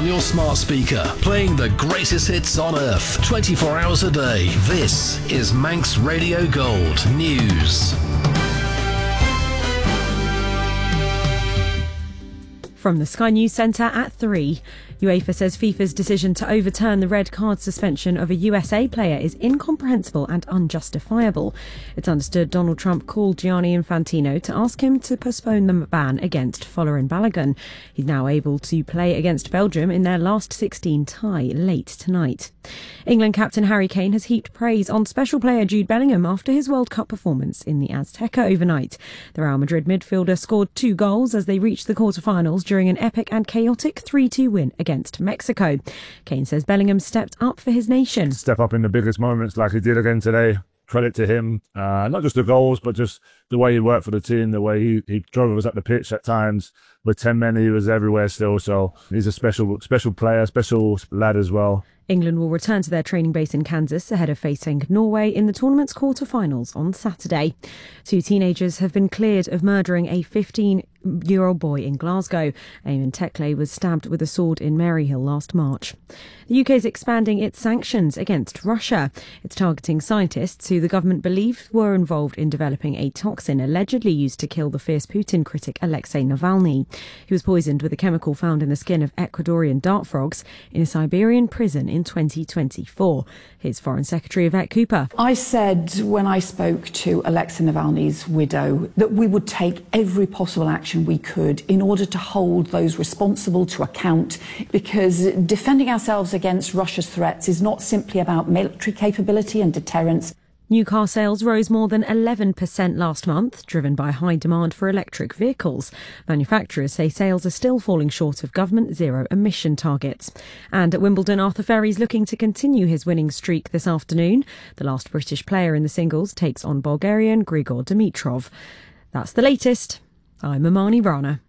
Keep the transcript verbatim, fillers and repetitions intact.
on your smart speaker, playing the greatest hits on earth, twenty-four hours a day. This is Manx Radio Gold News. From the Sky News Centre at three. UEFA says FIFA's decision to overturn the red card suspension of a U S A player is incomprehensible and unjustifiable. It's understood Donald Trump called Gianni Infantino to ask him to postpone the ban against Folarin Balogun. He's now able to play against Belgium in their last sixteen tie late tonight. England captain Harry Kane has heaped praise on special player Jude Bellingham after his World Cup performance in the Azteca overnight. The Real Madrid midfielder scored two goals as they reached the quarter-finals during an epic and chaotic three two win against Mexico. Kane says Bellingham stepped up for his nation. Step up in the biggest moments like he did again today. Credit to him. Uh, not just the goals, but just the way he worked for the team, the way he, he drove us up the pitch at times. With ten men, he was everywhere still. So he's a special, special player, special lad as well. England will return to their training base in Kansas ahead of facing Norway in the tournament's quarter-finals on Saturday. Two teenagers have been cleared of murdering a fifteen-year-old boy in Glasgow. Eamon Tekle was stabbed with a sword in Maryhill last March. The U K is expanding its sanctions against Russia. It's targeting scientists who the government believe were involved in developing a toxin allegedly used to kill the fierce Putin critic Alexei Navalny. He was poisoned with a chemical found in the skin of Ecuadorian dart frogs in a Siberian prison in twenty twenty-four. Here's Foreign Secretary Yvette Cooper. I said when I spoke to Alexei Navalny's widow that we would take every possible action we could in order to hold those responsible to account, because defending ourselves against Russia's threats is not simply about military capability and deterrence. New car sales rose more than eleven percent last month, driven by high demand for electric vehicles. Manufacturers say sales are still falling short of government zero-emission targets. And at Wimbledon, Arthur Ferry's looking to continue his winning streak this afternoon. The last British player in the singles takes on Bulgarian Grigor Dimitrov. That's the latest. I'm Amani Rana.